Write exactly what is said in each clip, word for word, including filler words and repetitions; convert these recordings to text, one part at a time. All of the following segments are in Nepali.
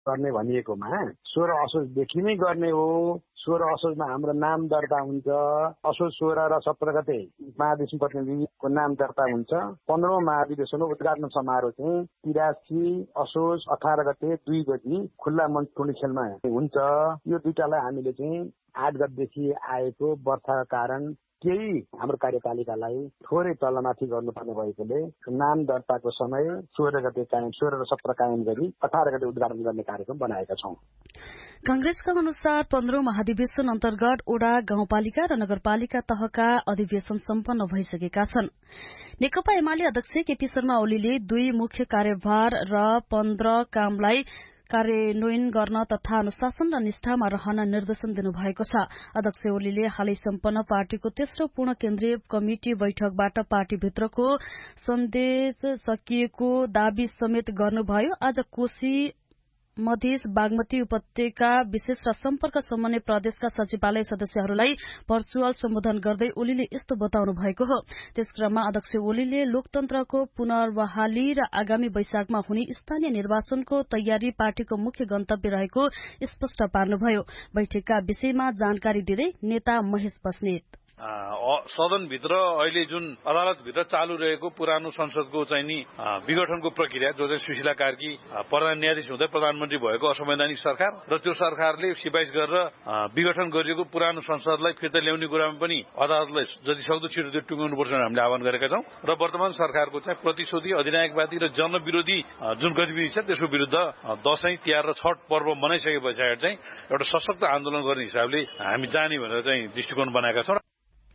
गर्ने भनिएकोमा सोह्र असोजदेखि नै गर्ने हो। सोह्र असोजमा हाम्रो नाम दर्ता हुन्छ। असोज सोह्र र सत्र गते महाधिवेशन प्रतिनिधिको नाम दर्ता हुन्छ। पन्ध्रौँ महाधिवेशनको उद्घाटन समारोह चाहिँ तिरासी असोज अठार गते दुई बजी खुल्ला मञ्च टोली खेलमा हुन्छ। यो दुईटालाई हामीले चाहिँ आठ गतेदेखि आएको वर्षाका कारण केही हाम्रो कार्यपालिकालाई थोरै तलमाथि गर्नुपर्ने भएकोले नाम दर्ताको समय सोह्र गते कायम सोह्र र सत्र कायम गरी अठार गते उद्घाटन गर्ने कार्यक्रम बनाएका छौं। कांग्रेसका अनुसार पन्ध्रौं महाधिवेशन अन्तर्गत ओडा गाउँपालिका र नगरपालिका तहका अधिवेशन सम्पन्न भइसकेका छन्। नेकपा एमाले अध्यक्ष केपी शर्मा ओलीले दुई मुख्य कार्यभार र पन्ध्र कामलाई कार्यान्वयन गर्न तथा अनुशासन र निष्ठामा रहन निर्देशन दिनुभएको छ। अध्यक्ष ओलीले हालै सम्पन्न पार्टीको तेस्रो पूर्ण केन्द्रीय कमिटी बैठकबाट पार्टीभित्रको सन्देश सकिएको दावी समेत गर्नुभयो। आज कोशी मधेस बागमती उपत्यका विशेष र सम्पर्क समन्वय प्रदेशका सचिवालय सदस्यहरूलाई भर्चुअल सम्बोधन गर्दै ओलीले यस्तो बताउनु भएको हो। त्यसक्रममा अध्यक्ष ओलीले लोकतन्त्रको पुनर्बहाली र आगामी वैशाखमा हुने स्थानीय निर्वाचनको तयारी पार्टीको मुख्य गन्तव्य रहेको स्पष्ट पार्नुभयो। बैठकका विषयमा जानकारी दिँदै नेता महेश बस्नेत सदनभित्र अहिले जुन अदालतभित्र चालू रहेको पुरानो संसदको चाहिँ नि विघटनको प्रक्रिया जो चाहिँ सुशीला कार्की प्रधान न्यायाधीश हुँदै प्रधानमन्त्री भएको असंवैधानिक सरकार र त्यो सरकारले सिफारिस गरेर विघटन गरिएको पुरानो संसदलाई फिर्ता ल्याउने कुरामा पनि अदालतलाई जति सक्दो छिटो त्यो टुङ्गाउनुपर्छ भनेर हामीले आह्वान गरेका छौं र वर्तमान सरकारको चाहिँ प्रतिशोधी अधिनायकवादी र जनविरोधी जुन गतिविधि छ त्यसको विरुद्ध दशैं तिहार र छठ पर्व मनाइसके पछाडि चाहिँ एउटा सशक्त आन्दोलन गर्ने हिसाबले हामी जाने भनेर चाहिँ दृष्टिकोण बनाएका छौं।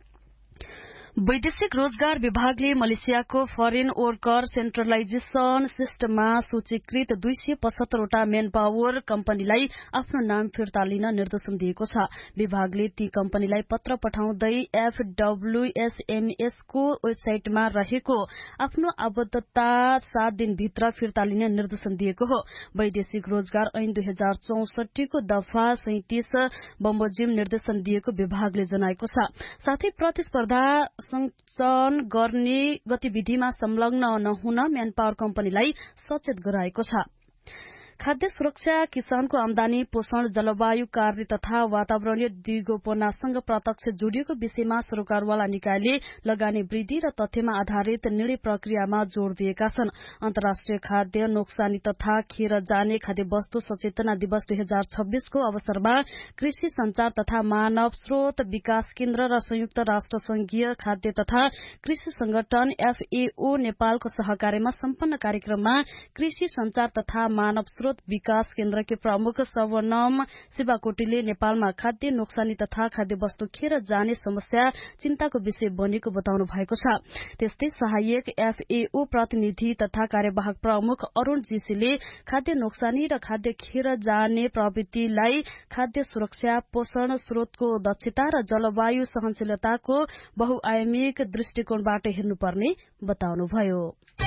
वैदेशिक रोजगार विभागले मलेसियाको फरेन वर्कर सेन्ट्रलाइजेशन सिस्टममा सूचीकृत दुई सय पचहत्तरवटा मेन पावर कम्पनीलाई आफ्नो नाम फिर्ता लिन निर्देशन दिएको छ। विभागले ती कम्पनीलाई पत्र पठाउँदै एफडब्ल्यूएसएमएस को वेबसाइटमा रहेको आफ्नो आबद्धता सात दिनभित्र फिर्ता लिने निर्देशन दिएको हो। वैदेशिक रोजगार ऐन दुई हजार चौसठीको दफा सैंतिस बमोजिम निर्देशन दिएको विभागले जनाएको छ। साथै प्रतिस्पर्धा संचालन गर्ने गतिविधिमा संलग्न नहुन म्यान पावर कम्पनीलाई सचेत गराएको छ। खाद्य सुरक्षा किसानको आमदानी पोषण जलवायु कार्य तथा वातावरणीय दिगोपनासँग प्रत्यक्ष जोडिएको विषयमा सरोकारवाला निकायले लगानी वृद्धि र तथ्यमा आधारित निर्णय प्रक्रियामा जोड़ दिएका छन्। अन्तर्राष्ट्रिय खाद्य नोक्सानी तथा खेर जाने खाद्य वस्तु सचेतना दिवस दुई हजार छब्बीसको अवसरमा कृषि संचार तथा मानव स्रोत विकास केन्द्र र संयुक्त राष्ट्र संघीय खाद्य तथा कृषि संगठन एफएओ नेपालको सहकार्यमा सम्पन्न कार्यक्रममा कृषि संचार तथा मानव स्रोत विकास केन्द्र के प्रमुख सवनम शिवाकोटीले नेपालमा खाद्य नोक्सानी तथा खाद्य वस्तु खेर जाने समस्या चिन्ताको विषय बनेको बताउनु भएको छ। त्यस्तै सहायक एफएओ प्रतिनिधि तथा कार्यवाहक प्रमुख अरूण जीसीले खाद्य नोक्सानी र खाद्य खेर जाने प्रवृत्तिलाई खाद्य सुरक्षा पोषण स्रोतको दक्षता र जलवायु सहनशीलताको बहुआयामिक दृष्टिकोणबाट हेर्नुपर्ने बताउनुभयो।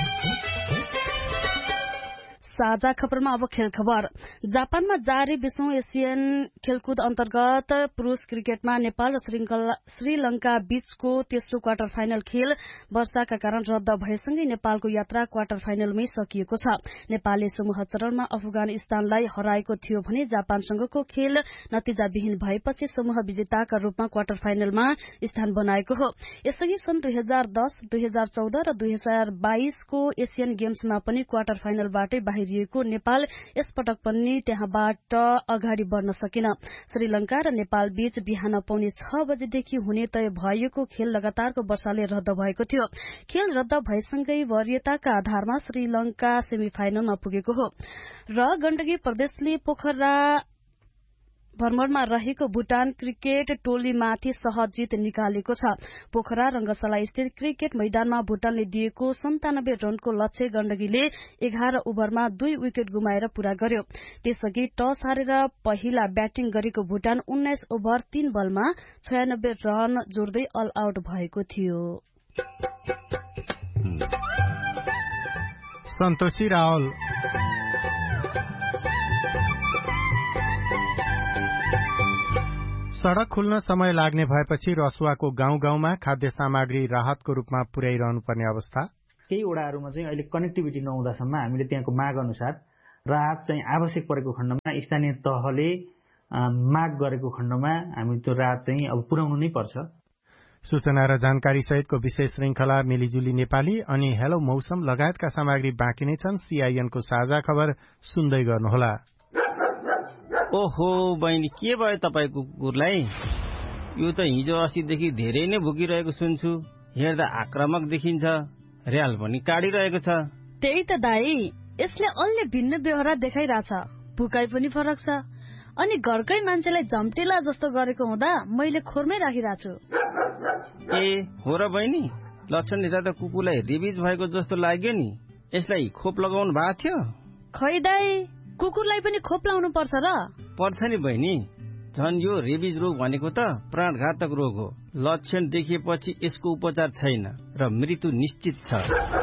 साझा खबरमा अब खेल खबर। जापानमा जारी बीसौं एसियन खेलकुद अन्तर्गत पुरूष क्रिकेटमा नेपाल र श्रीलंका बीचको तेस्रो क्वार्टर फाइनल खेल वर्षाका कारण रद्द भएसँगै नेपालको यात्रा क्वार्टर फाइनलमै सकिएको छ। नेपालले समूह चरणमा अफगानिस्तानलाई हराएको थियो भने जापानसँगको खेल नतिजाविहीन भएपछि समूह विजेताका रूपमा क्वार्टर फाइनलमा स्थान बनाएको हो। यसअघि सन् दुई हजार दस दुई हजार चौध र दुई हजार बाइसको एसियन गेम्समा पनि क्वार्टर फाइनलबाटै बाहिर नेपाल यसपटक पनि त्यहाँबाट अगाडि बढ्न सकेन। श्रीलंका र नेपाल बीच बिहान पौने छ बजेदेखि हुने तय भएको खेल लगातारको वर्षाले रद्द भएको थियो। खेल रद्द भएसँगै वरियताका आधारमा श्रीलंका सेमी फाइनलमा पुगेको हो र गण्डकी प्रदेशले पोखरा भ्रमणमा रहेको भूटान क्रिकेट टोलीमाथि सहज जित निकालेको छ। पोखरा रंगशाला स्थित क्रिकेट मैदानमा भूटानले दिएको सन्तानब्बे रनको लक्ष्य गण्डकीले एघार ओभरमा दुई विकेट गुमाएर पूरा गर्यो। त्यसअघि टस हारेर पहिला ब्याटिङ गरेको भूटान उन्नाइस ओभर तीन बलमा छयानब्बे रन जोड्दै अल आउट भएको थियो। सन्तोषी रावल सड़क खुल्न समय लाग्ने भएपछि रसुवाको गाउँ गाउँमा खाद्य सामग्री राहतको रूपमा पुर्याइरहनु पर्ने अवस्था। केही वडाहरूमा चाहिँ अहिले कनेक्टिभिटी नहुँदासम्म हामीले त्यहाँको माग अनुसार राहत चाहिँ आवश्यक परेको खण्डमा स्थानीय तहले माग गरेको खण्डमा हामी त्यो राहत चाहिँ अब पुर्याउनु नै पर्छ। सूचना र जानकारी सहितको विशेष श्रृंखला मिलिजुली नेपाली अनि हेलो मौसम लगायतका सामग्री बाँकी नै छन्। सीआईएनको साझा खबर सुन्दै गर्नुहोला। ओहो बहिनी, के भयो तपाईको कुकुरलाई? यो त हिजो अस्तिदेखि धेरै नै भुकिरहेको सुन्छु। हेर्दा आक्रामक देखिन्छ, र्याल पनि काडिरहेको छ। त्यही त दाई, यसले अलि भिन्न व्यवहार देखाइरहेछ, भुकाइ पनि फरक छ। अनि घरकै मान्छेलाई झम्टेला जस्तो गरेको हुँदा मैले खोरमै राखिरहेको छु। ए हो र बहिनी, लक्षण हेर्दा त कुकुरलाई रेबिज भएको जस्तो लाग्यो नि। यसलाई खोप लगाउनु भएको थियो? खै दाई, कुकुरलाई पनि खोप लाउनु पर्छ र? पर्छ नि बहिनी, झन् यो रेबिज रोग भनेको त प्राणघातक रोग हो। लक्षण देखिएपछि यसको उपचार छैन र मृत्यु निश्चित छ।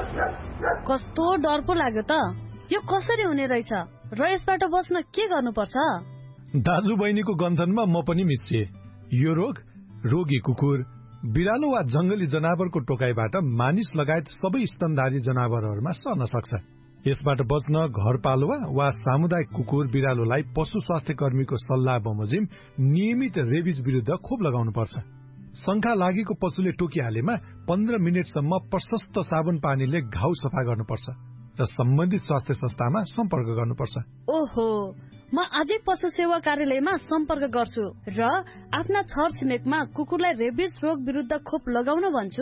कस्तो डर पो लाग्यो त, यो कसरी हुने रहेछ र यसबाट बच्न के गर्नुपर्छ? दाजु बहिनीको गन्थनमा म पनि मिसिए। यो रोग रोगी कुकुर, बिरालो वा जंगली जनावरको टोकाइबाट मानिस लगायत सबै स्तनधारी जनावरहरूमा सर्न सक्छ। यसबाट बच्न घरपालुवा वा सामुदायिक कुकुर बिरालोलाई पशु स्वास्थ्य कर्मीको सल्लाह बमोजिम नियमित रेबिज विरुद्ध खोप लगाउनु पर्छ। शंका लागेको पशुले टोकिहालेमा पन्ध्र मिनटसम्म प्रशस्त साबुन पानीले घाउ सफा गर्नुपर्छ र सम्बन्धित स्वास्थ्य संस्थामा सम्पर्क गर्नुपर्छ। ओहो, म आजै पशु सेवा कार्यालयमा सम्पर्क गर्छु र आफ्ना छर छिमेकमा कुकुरलाई रेबिज रोग विरुद्ध खोप लगाउन भन्छु।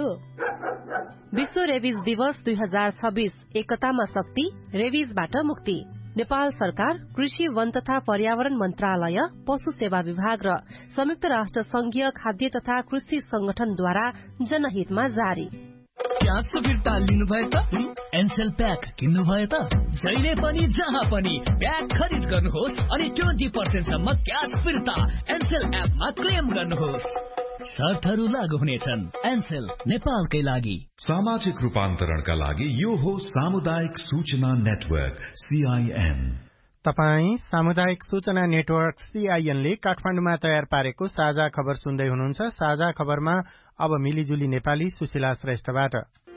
विश्व रेबिज दिवस दुई हजार छब्बीस, एकतामा शक्ति, रेबिजबाट मुक्ति। नेपाल सरकार, कृषि, वन तथा पर्यावरण मन्त्रालय, पशु सेवा विभाग र संयुक्त राष्ट्र संघीय खाद्य तथा कृषि संगठनद्वारा जनहितमा जारी। क्यास फिर्ता लिनु भयो त? एनसेल प्याक किन्नु भयो त? जहिले पनि जहाँ पनि प्याक खरिद गर्नुहोस् अनि ट्वेन्टी पर्सेन्ट सम्म क्यास फिर्ता एनसेल एपमा क्लेम गर्नुहोस्। शर्तहरू लागू हुनेछन्। एनसेल, नेपालकै लागि। सामाजिक रूपान्तरणका लागि यो हो सामुदायिक सूचना नेटवर्क सीआईएन। तपाई सामुदायिक सूचना नेटवर्क सीआईएन ले काठमाडौँमा तयार पारेको साझा खबर सुन्दै हुनुहुन्छ। साझा खबरमा अब मिलिजुली नेपाली सुशीला श्रेष्ठबाट।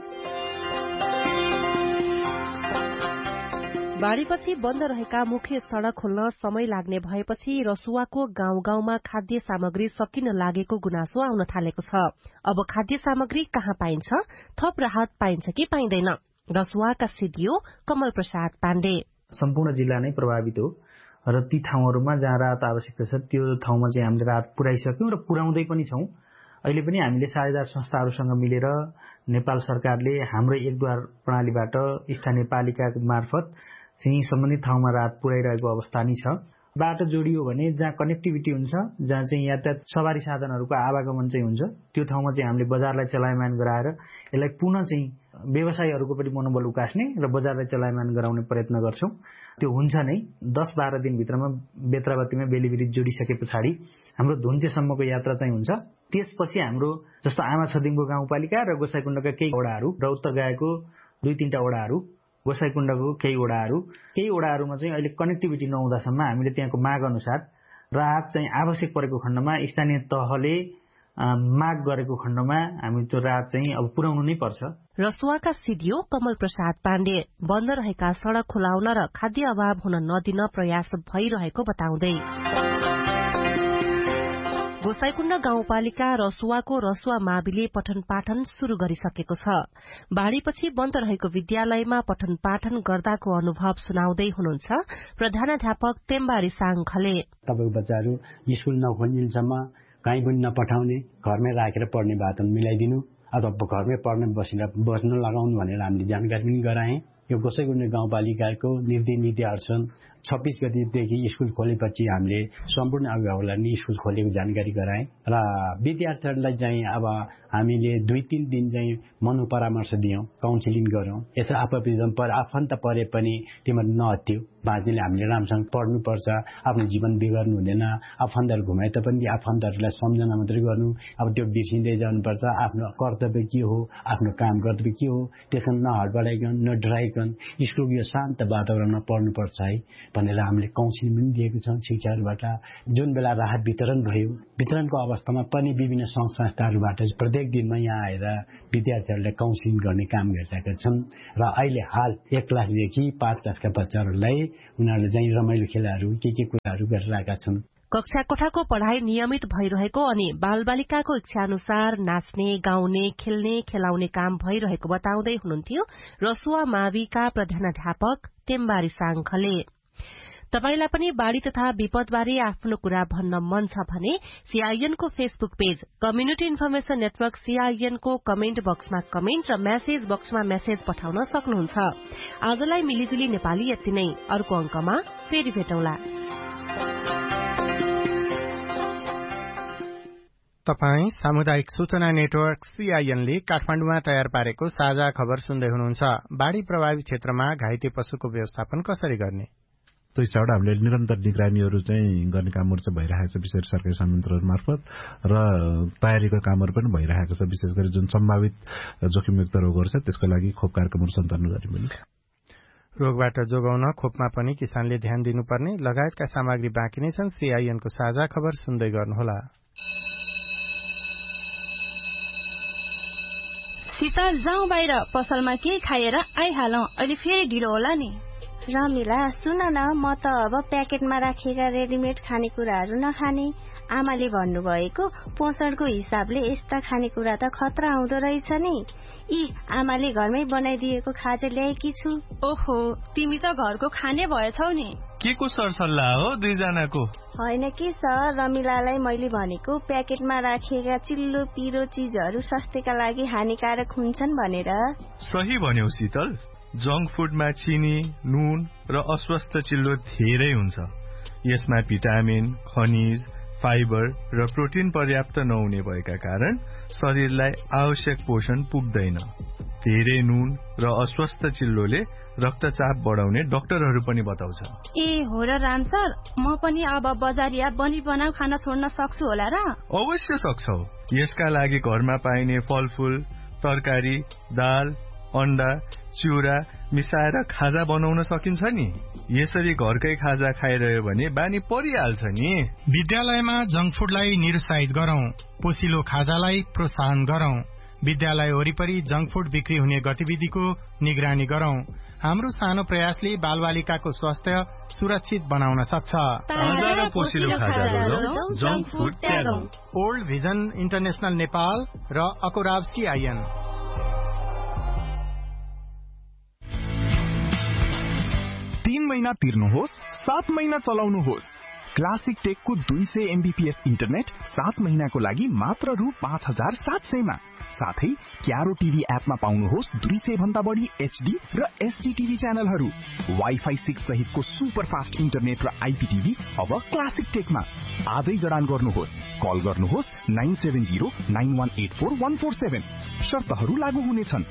बाढ़ीपछि बन्द रहेका मुख्य सड़क खोल्न समय लाग्ने भएपछि रसुवाको गाउँ गाउँमा खाद्य सामग्री सकिन लागेको गुनासो आउन थालेको छ। अब खाद्य सामग्री कहाँ पाइन्छ? थप राहत पाइन्छ कि पाइँदैन? रसुवाका सिडिओ कमल प्रसाद पाण्डे। सम्पूर्ण जिल्ला नै प्रभावित हो र ती ठाउँहरूमा जहाँ राहत आवश्यकता छ त्यो ठाउँमा चाहिँ हामीले राहत पुर्याइसक्यौं र पुर्याउँदै पनि छौं। अहिले पनि हामीले साझेदार संस्थाहरूसँग मिलेर नेपाल सरकारले हाम्रो एकद्वार प्रणालीबाट स्थानीय पालिका मार्फत चाहिँ सम्बन्धित ठाउँमा राहत पुर्याइरहेको अवस्था नै छ। बाटो जोडियो भने जहाँ कनेक्टिभिटी हुन्छ, जहाँ चाहिँ यातायात सवारी साधनहरूको आवागमन चाहिँ हुन्छ, त्यो ठाउँमा चाहिँ हामीले बजारलाई चलायमान गराएर यसलाई पुनः चाहिँ व्यवसायीहरूको पनि मनोबल उकास्ने र बजारलाई चलायमान गराउने प्रयत्न गर्छौं। त्यो हुन्छ नै। दस बाह्र दिनभित्रमा बेत्रावतीमा बेलिबिरी जोडिसके पछाडि हाम्रो धुन्चेसम्मको यात्रा चाहिँ हुन्छ। त्यसपछि हाम्रो जस्तो आमा छदिङको गाउँपालिका र गोसाइकुण्डका केही वडाहरू र उत्तर गाएको दुई तीनटा वडाहरू, गोसाइकुण्डको केही वडाहरू, केही वडाहरूमा चाहिँ अहिले कनेक्टिभिटी नहुँदासम्म हामीले त्यहाँको माग अनुसार राहत चाहिँ आवश्यक परेको खण्डमा स्थानीय तहले माग गरेको खण्डमा हामी त्यो राहत चाहिँ अब पुर्याउनु नै पर्छ। रसुवाका सिडिओ कमल प्रसाद पाण्डे बन्द रहेका सड़क खोलाउन र खाद्य अभाव हुन नदिन प्रयास भइरहेको बताउँदै गोसाइकुण्ड गाउँपालिका रसुवाको रसुवा माविले पठन पाठन शुरू गरिसकेको छ। बाढ़ीपछि बन्द रहेको विद्यालयमा पठन पाठन गर्दाको अनुभव सुनाउँदै हुनुहुन्छ प्रधानाध्यापक तेम्बा रिसाङखले। तपाईको बच्चाहरू स्कुल नखोलिन्जेलसम्म कहीँ पनि नपठाउने, घरमै राखेर पढ्ने वातावरण मिलाइदिनु अथवा घरमै पढ्न बसेर बस्न लगाउनु भनेर हामीले जानकारी पनि गराए। यो गोसाइकुण्ड गाउँपालिकाको निर्देश नीतिहरू छन्। छब्बीस गतिदेखि स्कुल खोलेपछि हामीले सम्पूर्ण अभिभावकलाई नै स्कुल खोलेको जानकारी गराए र विद्यार्थीहरूलाई चाहिँ अब हामीले दुई तीन दिन चाहिँ मनोपरामर्श दियौं, काउन्सिलिङ गर्यौं। यसो आफूभित्र पर आफन्त परे पनि तिमीहरू नहत्यो, बाँच्नेले हामीले राम्रोसँग पढ्नुपर्छ, आफ्नो जीवन बिगार्नु हुँदैन। आफन्तहरू घुमाए तापनि आफन्तहरूलाई सम्झना मात्रै गर्नु, अब त्यो बिर्सिँदै जानुपर्छ। आफ्नो कर्तव्य के हो, आफ्नो काम कर्तव्य के हो, त्यसमा नहडबडाइकन नडराइकन स्कुलको यो शान्त वातावरणमा पढ्नुपर्छ है। भनेर हामीले काउन्सिलिङ पनि दिएको छौँ शिक्षकहरूबाट। जुन बेला राहत वितरण भयो, वितरणको अवस्थामा पनि विभिन्न सङ्घ संस्थाहरूबाट प्रत्येक दिनमा यहाँ आएर विद्यार्थीहरूलाई काउन्सिलिङ गर्ने काम गरिरहेका छन्। र अहिले हाल एक क्लासदेखि पाँच क्लासका बच्चाहरूलाई उनीहरूले चाहिँ रमाइलो खेलाहरू के के कुराहरू गरिरहेका छन्। कक्षा कोठाको पढ़ाई नियमित भइरहेको अनि बालबालिकाको इच्छा अनुसार नाच्ने, गाउने, खेल्ने, खेलाउने काम भइरहेको बताउँदै हुनुहुन्थ्यो रसुवा माविका प्रधानाध्यापक टेम्बारी साङखले। तपाईलाई पनि बाढ़ी तथा विपदबारे आफ्नो कुरा भन्न मन छ भने सीआईएन को Facebook page community information network CIN को कमेन्ट बक्समा कमेन्ट र मेसेज बक्समा मेसेज पठाउन सक्नुहुन्छ। आजलाई मिलिजुली नेपाली यति नै। अर्को अंकमा फेरि भेटौँला। तपाई सामुदायिक सूचना नेटवर्क सीआईएन ले काठमाडौँमा तयार पारेको साझा खबर सुन्दै हुनुहुन्छ। बाढ़ी प्रभावित क्षेत्रमा घाइते पशुको व्यवस्थापन कसरी गर्ने, त्यो हिसाबबाट हामीले निरन्तर निगरानीहरू चाहिँ गर्ने कामहरू चाहिँ भइरहेको छ, विशेष सरकारी संयन्त्रहरू मार्फत र तयारीको कामहरू पनि भइरहेको छ। विशेष गरी जुन सम्भावित जोखिमयुक्त रोगहरू छ त्यसको लागि खोप कार्यक्रमहरू सञ्चालन गर्ने पनि। रोगबाट जोगाउन खोपमा पनि किसानले ध्यान दिनुपर्ने लगायतका सामग्री बाँकी नै छन्। सीआईएनको साझा खबर सुन्दै गर्नुहोला। शीतल जाउँ बाहिर, पसलमा केही खाएर आइहालौं, अहिले फेरि ढिलो होला नि। रमिला सुन न, म त अब प्याकेटमा राखिएका रेडिमेड खानेकुराहरू नखाने। आमाले भन्नुभएको पोषणको हिसाबले यस्ता खानेकुरा त खतरा हुँदो रहेछ नि। यी आमाले घरमै बनाइदिएको खाजा ल्याएकी छु। ओहो, तिमी त घरको खाने भएछौ नि। के को सरसल्लाह हो दुईजनाको? होइन के सर, रमिलालाई मैले भनेको प्याकेटमा राखिएका चिल्लो पिरो चीजहरू स्वास्थ्यका लागि हानिकारक हुन्छन् भनेर। सही भन्यौ शीतल। जंक फूडमा चिनी, नुन र अस्वस्थ चिल्लो धेरै हुन्छ। यसमा भिटामिन, खनिज, फाइबर र प्रोटिन पर्याप्त नहुने भएका कारण शरीरलाई आवश्यक पोषण पुग्दैन। धेरै नुन र अस्वस्थ चिल्लोले रक्तचाप बढाउने डाक्टरहरू पनि बताउँछ। ए हो र राम सर, म पनि अब बजारिया बनी बनाऊ खाना छोड्न सक्छु होला र? अवश्य सक्छौ। यसका लागि घरमा पाइने फलफूल, तरकारी, दाल, अण्डा, चिउरा मिसाएर खाजा बनाउन सकिन्छ नि। यसरी घरकै खाजा खाइरह्यो भने बानी परिहाल्छ नि। विद्यालयमा जंक फूडलाई निरुत्साहित गरौं, पोसिलो खाजालाई प्रोत्साहन गरौं। विद्यालय वरिपरि जंक फूड बिक्री हुने गतिविधिको निगरानी गरौं। हाम्रो सानो प्रयासले बालबालिकाको स्वास्थ्य सुरक्षित बनाउन सक्छ। ओल्ड भिजन इन्टरनेशनल नेपाल र अकोराब सीआईएन। तीन महिना तिर्नुहोस्, सात महिना चलाउनुहोस्। क्लासिक टेकको दुई सय एमबीपीएस इन्टरनेट सात महिनाको लागि मात्र रु पाँच हजार सात सयमा। साथै क्यारो टिभी एपमा पाउनुहोस् दुई सय भन्दा बढी एचडी र एसडी टिभी च्यानलहरू। वाइफाई सिक्स सहितको सुपर फास्ट इन्टरनेट र आइपीटिभी अब क्लासिक टेकमा। आजै जडान गर्नुहोस्। कल गर्नुहोस् nine seven zero nine one eight four one four seven. शर्तहरू लागू हुनेछन्।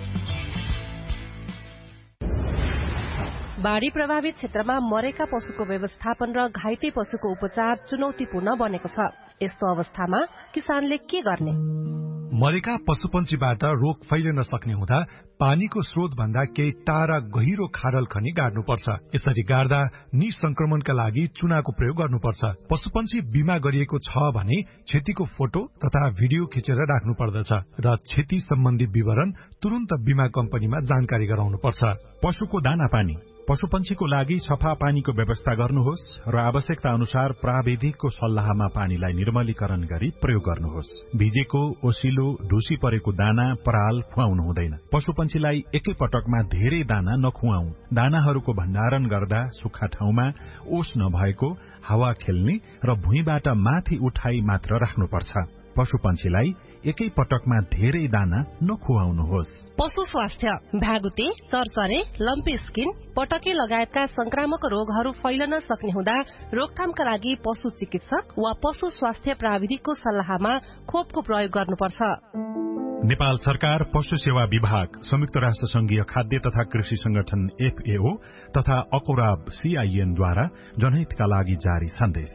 बाढ़ी प्रभावित क्षेत्रमा मरेका पशुको व्यवस्थापन र घाइते पशुको उपचार चुनौतीपूर्ण बनेको छ। यस्तो अवस्थामा किसानले के गर्ने? मरेका पशुपन्छीबाट रोग फैलिन सक्ने हुँदा पानीको स्रोत भन्दा केही टाढा गहिरो खाडल खनी गाड्नुपर्छ। यसरी गाड्दा निसंक्रमणका लागि चुनाको प्रयोग गर्नुपर्छ। पशुपन्छी बिमा गरिएको छ भने क्षतिको फोटो तथा भिडियो खिचेर राख्नु पर्दछ र क्षति सम्बन्धी विवरण तुरन्त बिमा कम्पनीमा जानकारी गराउनुपर्छ। पशुको दाना पानी, पशुपन्छीको लागि सफा पानीको व्यवस्था गर्नुहोस् र आवश्यकता अनुसार प्राविधिकको सल्लाहमा पानीलाई निर्मलीकरण गरी प्रयोग गर्नुहोस्। भिजेको, ओसिलो, ढुसी परेको दाना, पराल खुवाउनु हुँदैन। पशुपन्छीलाई एकै पटकमा धेरै दाना नखुवाऊ। दानाहरूको भण्डारण गर्दा सुक्खा ठाउँमा, ओस नभएको, हावा खेल्ने र भुइँबाट माथि उठाई मात्र राख्नुपर्छ। पशुपन्छीलाई एकै पटकमा धेरै दाना नखुवाउनुहोस्। पशु स्वास्थ्य, भ्यागुते, चरचरे, लम्पी स्किन, पटके लगायतका संक्रामक रोगहरू फैलन सक्ने हुँदा रोकथामका लागि पशु चिकित्सक वा पशु स्वास्थ्य प्राविधिकको सल्लाहमा खोपको प्रयोग गर्नुपर्छ। नेपाल सरकार, पशु सेवा विभाग, संयुक्त राष्ट्र संघीय खाद्य तथा कृषि संगठन एफएओ तथा अकोराब सीआईएनद्वारा जनहितका लागि जारी सन्देश।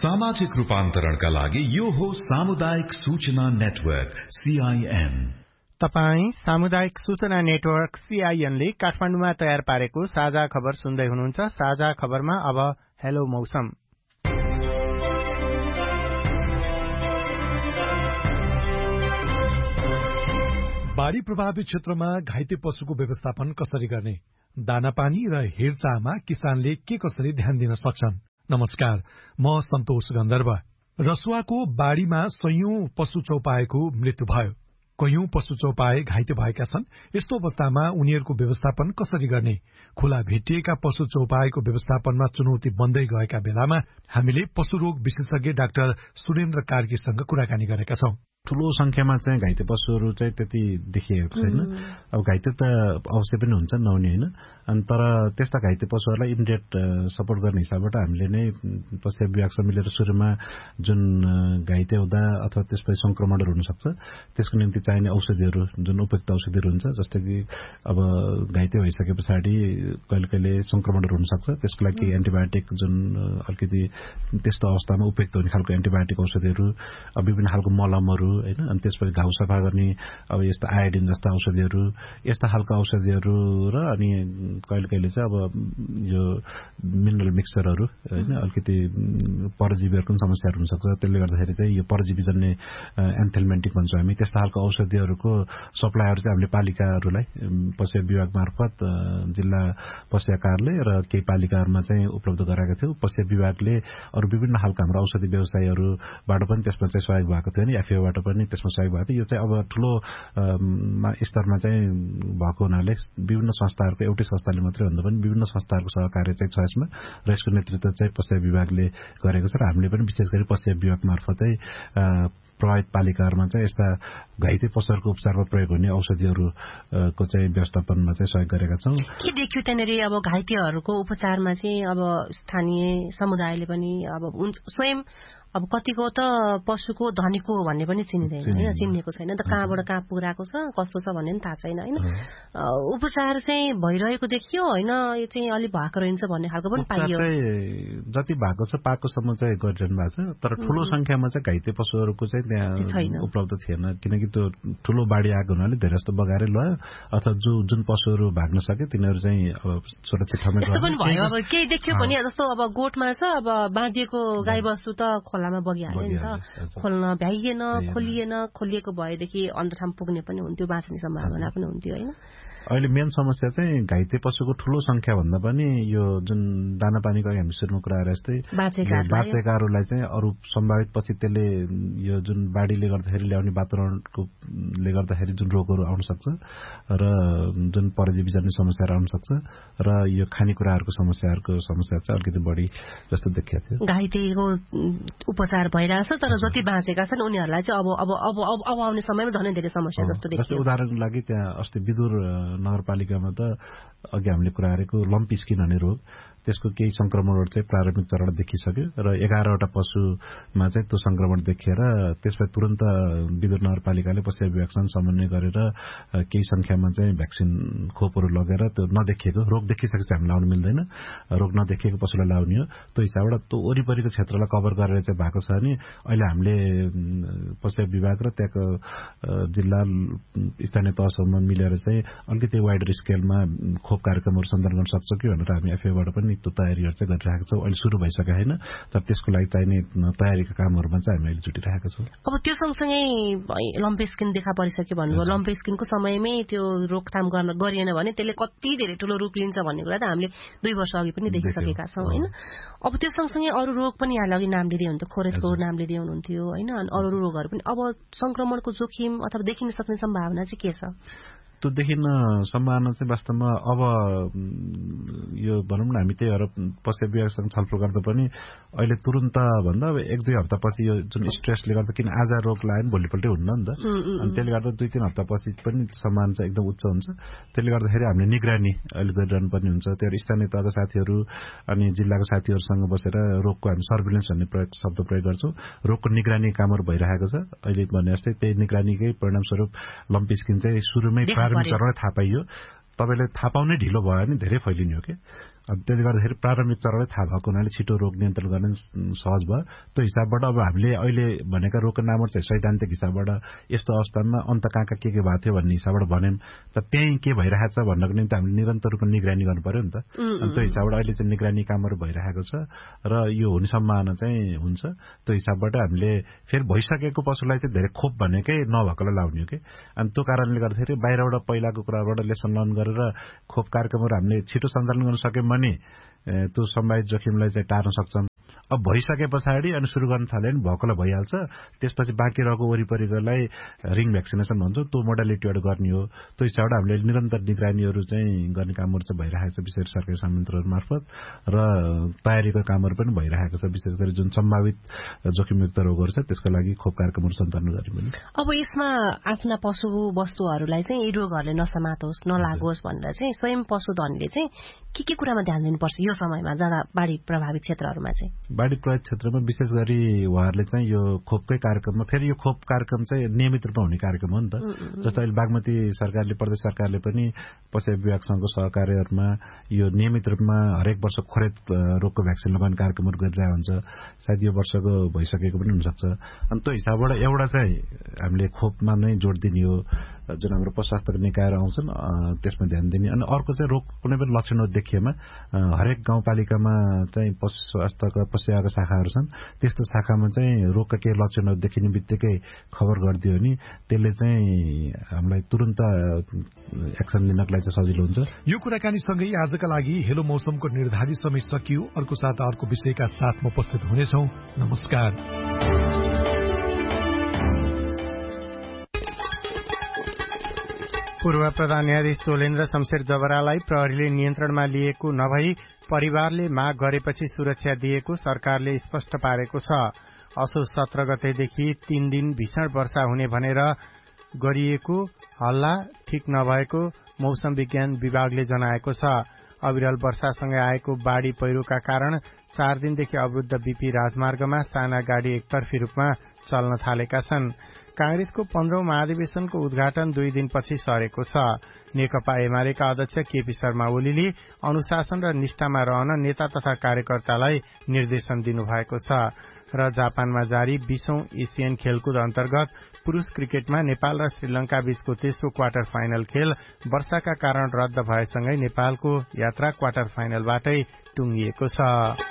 सामाजिक रूपान्तरणका लागि यो हो सामुदायिक सूचना नेटवर्क सीआईएन। तपाई सामुदायिक सूचना नेटवर्क सीआईएनले काठमाडौँमा तयार पारेको साझा खबर सुन्दै हुनुहुन्छ। साझा खबरमा अब हेलो मौसम। बाढ़ी प्रभावित क्षेत्रमा घाइते पशुको व्यवस्थापन कसरी गर्ने, दानापानी र हेरचाहमा किसानले के कसरी ध्यान दिन सक्छन्? नमस्कार, म सन्तोष गन्धर्व। रसुवाको बाढ़ीमा सयौं पशु चौपाएको मृत्यु भयो, कयौं पशु चौपाए घाइते भएका छन्। यस्तो अवस्थामा उनीहरूको व्यवस्थापन कसरी गर्ने? खुला भेटिएका पशु चौपाएको व्यवस्थापनमा चुनौती बन्दै गएका बेलामा हामीले पशु रोग विशेषज्ञ डाक्टर सुरेन्द्र कार्कीसँग कुराकानी गरेका छौं। ठूलो संख्यामा चाहिँ घाइते पशुहरू चाहिँ त्यति देखिएको छैन। अब घाइते त अवश्य पनि हुन्छ, नहुने होइन। अनि तर त्यस्ता घाइते पशुहरूलाई इमिडिएट सपोर्ट गर्ने हिसाबबाट हामीले नै पशु विभागसँग मिलेर सुरुमा जुन घाइते हुँदा अथवा त्यसपछि संक्रमणहरू हुनसक्छ त्यसको निम्ति चाहिने औषधिहरू, जुन उपयुक्त औषधिहरू हुन्छ, जस्तै कि अब घाइते भइसके पछाडि कहिले कहिले संक्रमणहरू हुनसक्छ, त्यसको लागि एन्टिबायोटिक जुन अलिकति त्यस्तो अवस्थामा उपयुक्त हुने खालको एन्टिबायोटिक औषधिहरू, विभिन्न खालको मलमहरू होइन, अनि त्यसपछि घाउ सफा गर्ने अब यस्ता आयोडिन जस्ता औषधिहरू, यस्ता खालका औषधिहरू र अनि कहिले कहिले चाहिँ अब यो मिनरल मिक्सचरहरू होइन, अलिकति परजीवीहरूको समस्याहरू हुनसक्छ। त्यसले गर्दाखेरि चाहिँ यो परजीवीजन्य एन्थेलमेन्टिक भन्छौँ हामी, त्यस्ता खालको औषधिहरूको सप्लाईहरू चाहिँ हामीले पालिकाहरूलाई पशु विभाग मार्फत जिल्ला पशु कार्यालय र केही पालिकाहरूमा चाहिँ उपलब्ध गराएका थियौँ। पशु विभागले अरू विभिन्न खालका हाम्रो औषधि व्यवसायीहरूबाट पनि त्यसमा चाहिँ सहयोग भएको थियो नि, एफएओबाट पनि त्यसमा सहयोग भएको थियो। यो चाहिँ अब ठूलो स्तरमा चाहिँ भएको हुनाले विभिन्न संस्थाहरूको, एउटै संस्थाले मात्रै भन्दा पनि विभिन्न संस्थाहरूको सहकार्य चाहिँ छ यसमा, र यसको नेतृत्व चाहिँ पशु विभागले गरेको छ। र हामीले पनि विशेष गरी पशु विभाग मार्फतै प्रभावित पालिकाहरूमा चाहिँ यस्ता घाइते पशुहरूको उपचारमा प्रयोग हुने औषधिहरूको चाहिँ व्यवस्थापनमा चाहिँ सहयोग गरेका छौँ। के देखियो त्यहाँनिर अब घाइतेहरूको उपचारमा चाहिँ अब स्थानीय समुदायले पनि अब स्वयं अब कतिको त पशुको धनीको भन्ने पनि चिनिँदैन होइन, चिनिएको छैन त, कहाँबाट कहाँ पुगेको छ कस्तो छ भन्ने पनि थाहा छैन होइन। उपचार चाहिँ भइरहेको देखियो होइन, यो चाहिँ अलिक भएको रहन्छ भन्ने खालको पनि पाइयो। जति भएको छ पाएकोसम्म चाहिँ गरिरहनु भएको छ, तर ठूलो संख्यामा चाहिँ घाइते पशुहरूको चाहिँ त्यहाँ उपलब्ध थिएन, किनकि त्यो ठूलो बाढी आएको हुनाले धेरै जस्तो बगाएरै लयो, अथवा जो जुन पशुहरू भाग्न सके तिनीहरू चाहिँ अब सुरक्षित ठाउँमा यस्तो पनि भयो। अब केही देखियो भने जस्तो अब गोठमा छ, अब बाँधिएको गाई बस्तु त खोलामा बगिहाल्यो नि त, खोल्न भ्याइएन, खोलिएन, खोलिएको भएदेखि अन्त ठाउँ पुग्ने पनि हुन्थ्यो, बाँच्ने सम्भावना पनि हुन्थ्यो होइन। अहिले मेन समस्या चाहिँ घाइते पशुको ठूलो संख्या भन्दा पनि यो जुन दानापानीको हामी सुरुमा कुरा गरे जस्तै बाँचेकाहरूलाई चाहिँ अरू सम्भावित पछि त्यसले यो जुन बाढीले गर्दाखेरि ल्याउने वातावरणको ले गर्दाखेरि जुन रोगहरू आउन सक्छ र जुन परजीवीजन्य समस्याहरू आउन सक्छ र यो खानेकुराहरूको समस्याहरूको समस्या चाहिँ अलिकति बढी जस्तो देखिएको थियो। घाइतेको उपचार भइरहेछ, तर जति बाँचेका छन् उनीहरूलाई चाहिँ अब अब अब अब आउने समयमा झनै धेरै समस्या जस्तो देखियो। उदाहरणको लागि त्यहाँ अस्ति विदुर नगरपालिकामा त अघि हामीले कुरा गरेको लम्पी स्किन भन्ने रोग, त्यसको केही संक्रमणहरू चाहिँ प्रारम्भिक चरण देखिसक्यो र एघारवटा पशुमा चाहिँ त्यो संक्रमण देखिएर त्यसपछि तुरन्त विदुर नगरपालिकाले पशु विभागसँग समन्वय गरेर केही संख्यामा चाहिँ भ्याक्सिन खोपहरू लगेर त्यो नदेखिएको रोग देखिसकेपछि हामी लाउनु मिल्दैन, रोग नदेखिएको पशुलाई लाउने हो। त्यो हिसाबबाट त्यो वरिपरिको क्षेत्रलाई कभर गरेर चाहिँ भएको छ भने अहिले हामीले पशु विभाग र त्यहाँको जिल्ला स्थानीय तहसम्म मिलेर चाहिँ अलिकति वाइडर स्केलमा खोप कार्यक्रमहरू सञ्चालन गर्न सक्छौँ कि भनेर हामी एफएबाट पनि त्यो तयारीहरू चाहिँ गरिरहेको छौँ। अहिले सुरु भइसकेको छैन, तर त्यसको लागि चाहिने तयारीका कामहरूमा चाहिँ हामी अहिले जुटिरहेका छौँ। अब त्यो सँगसँगै लम्पी स्किन देखा परिसक्यो भन्नुभयो, लम्पी स्किनको समयमै त्यो रोकथाम गर्न गरिएन भने त्यसले कति धेरै ठुलो रूप लिन्छ भन्ने कुरा त हामीले दुई वर्ष अघि पनि देखिसकेका छौँ होइन। अब त्यो सँगसँगै अरू रोग पनि यहाँले अघि नाम लिँदै हुन्थ्यो, खोरेटको नाम लिँदै हुनुहुन्थ्यो होइन, अनि अरू रोगहरू पनि अब संक्रमणको जोखिम अथवा देखिन सक्ने सम्भावना चाहिँ के छ? त्यो देखिन सम्भावना चाहिँ वास्तवमा अब यो भनौँ न हामी त्यही भएर पशु विभागसँग छलफल गर्दा पनि अहिले तुरन्त भन्दा अब एक दुई हप्तापछि यो जुन स्ट्रेसले गर्दा, किन आज रोग लाग्यो भने भोलिपल्टै हुन्न नि त, अनि त्यसले गर्दा दुई तिन हप्तापछि पनि सम्भावना चाहिँ एकदम उच्च हुन्छ। त्यसले गर्दाखेरि हामीले निगरानी अहिले गरिरहनु पर्ने हुन्छ। त्यो स्थानीय तहका साथीहरू अनि जिल्लाका साथीहरूसँग बसेर रोगको हामी सर्भिलेन्स भन्ने प्रयोग शब्द प्रयोग गर्छौँ। रोगको निगरानी कामहरू भइरहेको छ। अहिले भने जस्तै त्यही निगरानीकै परिणामस्वरूप लम्पी स्किन चाहिँ सुरुमै प्रारम्भिक चरणमै थाहा पाइयो। तपाईँले थाहा पाउनै ढिलो भयो भने धेरै फैलिने हो कि, त्यसले गर्दाखेरि प्रारम्भिक चरणले थाहा भएको हुनाले छिटो रोग नियन्त्रण गर्न सहज भयो। त्यो हिसाबबाट अब हामीले अहिले भनेका रोगका नामहरू चाहिँ सैद्धान्तिक हिसाबबाट यस्तो अवस्थामा अन्त कहाँ कहाँ के के भएको थियो भन्ने हिसाबबाट भन्यौं त त्यही के भइरहेको छ भन्नको निम्ति हामीले निरन्तर रूपमा निगरानी गर्नु पर्यो नि त। अनि त्यो हिसाबबाट अहिले चाहिँ निगरानी कामहरू भइरहेको छ र यो हुने सम्भावना चाहिँ हुन्छ। त्यो हिसाबबाट हामीले फेरि भइसकेको पशुलाई चाहिँ धेरै खोप भनेकै नभएकोलाई लाउने हो कि। अनि त्यो कारणले गर्दाखेरि बाहिरबाट पहिलाको कुराबाट लेसन लर्न गरेर खोप कार्यक्रमहरू हामीले छिटो सञ्चालन गर्न सक्यौँ भने त्यो सम्भावित जोखिमलाई चाहिँ टार्न सक्छौँ। अब भइसके पछाडि अनि सुरु गर्न थाल्यो भने भएकोलाई भइहाल्छ। त्यसपछि बाँकी रहेको वरिपरिकोलाई रिङ भ्याक्सिनेसन भन्छौँ, त्यो मोडालिटीबाट गर्ने हो। त्यो हिसाबबाट हामीले निरन्तर निगरानीहरू चाहिँ गर्ने कामहरू चाहिँ भइरहेको छ विशेष सरकारी संयन्त्रहरू मार्फत र तयारीको कामहरू पनि भइरहेको छ। विशेष गरी जुन सम्भावित जोखिमयुक्त रोगहरू छ त्यसको लागि खोप कार्यक्रमहरू सञ्चालन गर्ने पनि। अब यसमा आफ्ना पशु वस्तुहरूलाई चाहिँ यी रोगहरूले नसमातोस् नलागोस् भनेर चाहिँ स्वयं पशुधनले चाहिँ के के कुरामा ध्यान दिनुपर्छ यो समयमा ज्यादा बाढी प्रभावित क्षेत्रहरूमा चाहिँ? बाढी प्रभावित क्षेत्रमा विशेष गरी उहाँहरूले चाहिँ यो खोपकै कार्यक्रममा फेरि यो खोप कार्यक्रम चाहिँ नियमित रूपमा हुने कार्यक्रम हो नि त। जस्तो अहिले बागमती सरकारले प्रदेश सरकारले पनि पशु विभागसँगको सहकार्यहरूमा यो नियमित रूपमा हरेक वर्ष खोरेत रोगको भ्याक्सिन लगाउने कार्यक्रमहरू गरिरहेको हुन्छ। सायद यो वर्षको भइसकेको पनि हुनसक्छ। अनि त्यो हिसाबबाट एउटा चाहिँ हामीले खोपमा नै जोड दिने हो, जुन हाम्रो पशु स्वास्थ्यको निकायहरू आउँछन् त्यसमा ध्यान दिने। अनि अर्को चाहिँ रोग कुनै पनि लक्षणहरू देखिएमा हरेक गाउँपालिकामा चाहिँ पशु स्वास्थ्यका पशु सेवाका शाखाहरू छन्, त्यस्तो शाखामा चाहिँ रोगका केही लक्षणहरू देखिने बित्तिकै खबर गरिदियो भने त्यसले चाहिँ हामीलाई तुरन्त एक्सन लिनको लागि चाहिँ सजिलो हुन्छ। यो कुराकानीसँगै आजका लागि हेलो मौसमको निर्धारित समय सकियो। अर्को साता अर्को विषयका साथ म उपस्थित हुनेछौँ। नमस्कार। पूर्व प्रधान न्यायाधीश चोलेन्द्र शमशेर जबरालाई प्रहरीले नियन्त्रणमा लिएको नभई परिवारले माग गरेपछि सुरक्षा दिएको सरकारले स्पष्ट पारेको छ। असोज सत्र गतेदेखि तीन दिन भीषण वर्षा हुने भनेर गरिएको हल्ला ठिक नभएको मौसम विज्ञान विभागले जनाएको छ। अविरल वर्षासँगै आएको बाढ़ी पहिरोका कारण चार दिनदेखि अवरुद्ध बीपी राजमार्गमा साना गाड़ी एकतर्फी रूपमा चल्न थालेका छन्। कांग्रेसको पन्ध्रौं महाधिवेशनको उद्घाटन दुई दिनपछि सरेको छ। नेकपा एमालेका अध्यक्ष केपी शर्मा ओलीले अनुशासन र निष्ठामा रहन नेता तथा कार्यकर्तालाई निर्देशन दिनुभएको छ। र जापानमा जारी बीसौं एसियन खेलकुद अन्तर्गत पुरूष क्रिकेटमा नेपाल र श्रीलंका बीचको तेस्रो क्वार्टर फाइनल खेल वर्षाका कारण रद्द भएसँगै नेपालको यात्रा क्वार्टर फाइनलबाटै टुंगिएको छ।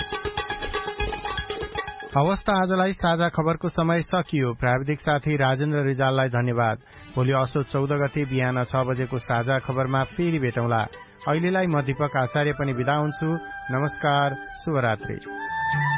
हवस् त आजलाई साझा खबरको समय सकियो। प्राविधिक साथी राजेन्द्र रिजाललाई धन्यवाद। भोलि असोज चौध गते बिहान छ बजेको साझा खबरमा फेरि भेटौँला। अहिलेलाई म दीपक आचार्य पनि बिदा हुन्छु। नमस्कार, शुभरात्रि।